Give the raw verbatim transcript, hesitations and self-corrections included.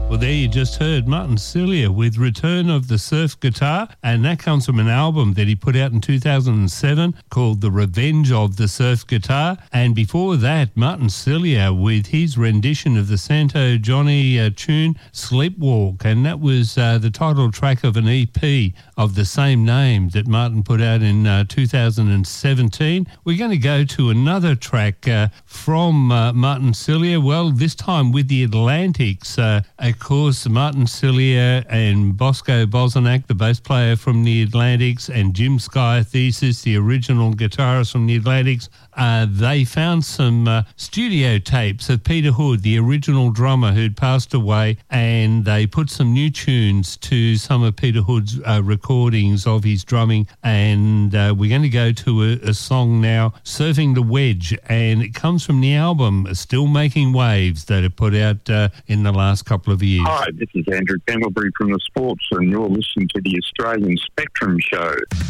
Well, there you just heard Martin Cillier with Return of the Surf Guitar, and that comes from an album that he put out in two thousand seven called The Revenge of the Surf Guitar. And before that, Martin Cillier with his rendition of the Santo Johnny uh, tune Sleepwalk, and that was uh, the title track of an E P of the same name that Martin put out in uh, two thousand seventeen. We're going to go to another track uh, from uh, Martin Cillier, well, this time with the Atlantics. Uh, of course, Martin Cillier and Bosco Bosanac, the bass player from the Atlantics, and Jim Skythesis, the original guitarist from the Atlantics, uh, they found some uh, studio tapes of Peter Hood, the original drummer who'd passed away, and they put some new tunes to some of Peter Hood's uh, recordings of his drumming. And uh, we're going to go to a, a song now, Surfing the Wedge, and it comes from the album Still Making Waves that it put out uh, in the last couple of years. Hi, this is Andrew Pendlebury from The Sports, and you're listening to the Australian Spectrum Show.